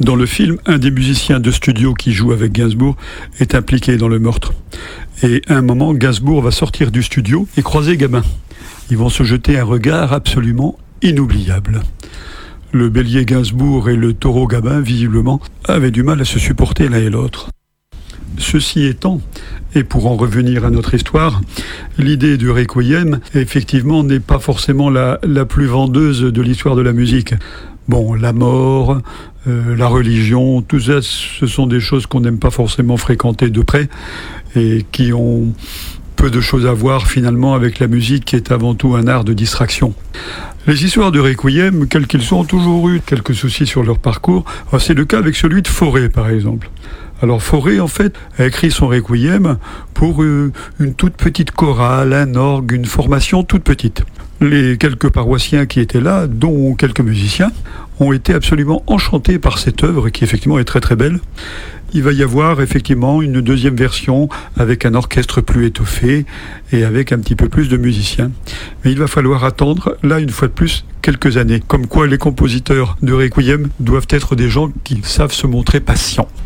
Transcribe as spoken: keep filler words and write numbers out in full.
Dans le film, un des musiciens de studio qui joue avec Gainsbourg est impliqué dans le meurtre. Et à un moment, Gainsbourg va sortir du studio et croiser Gabin. Ils vont se jeter un regard absolument inoubliable. Le bélier Gainsbourg et le taureau Gabin, visiblement, avaient du mal à se supporter l'un et l'autre. Ceci étant, et pour en revenir à notre histoire, l'idée du requiem, effectivement, n'est pas forcément la, la plus vendeuse de l'histoire de la musique. Bon, la mort, euh, la religion, tout ça, ce sont des choses qu'on n'aime pas forcément fréquenter de près et qui ont peu de choses à voir finalement avec la musique qui est avant tout un art de distraction. Les histoires de requiem, quels qu'ils soient, ont toujours eu quelques soucis sur leur parcours. C'est le cas avec celui de Fauré, par exemple. Alors Fauré, en fait, a écrit son requiem pour euh, une toute petite chorale, un orgue, une formation toute petite. Les quelques paroissiens qui étaient là, dont quelques musiciens, ont été absolument enchantés par cette œuvre qui effectivement est très très belle. Il va y avoir effectivement une deuxième version avec un orchestre plus étoffé et avec un petit peu plus de musiciens. Mais il va falloir attendre, là une fois de plus, quelques années. Comme quoi les compositeurs de requiem doivent être des gens qui savent se montrer patients.